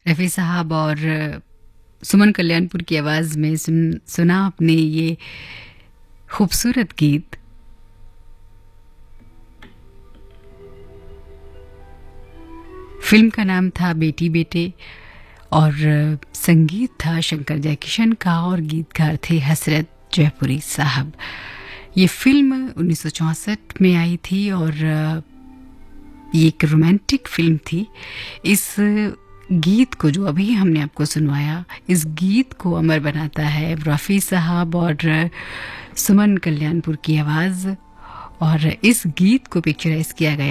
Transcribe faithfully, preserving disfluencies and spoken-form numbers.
रफ़ी साहब और सुमन कल्याणपुर की आवाज़ में सुन सुना आपने ये खूबसूरत गीत। फिल्म का नाम था बेटी बेटे और संगीत था शंकर जयकिशन का और गीतकार थे हसरत जयपुरी साहब। ये फिल्म उन्नीस सौ चौंसठ में आई थी और ये एक रोमांटिक फिल्म थी। इस गीत को जो अभी हमने आपको सुनवाया, इस गीत को अमर बनाता है रफ़ी साहब और सुमन कल्याणपुर की आवाज़, और इस गीत को पिक्चराइज किया गया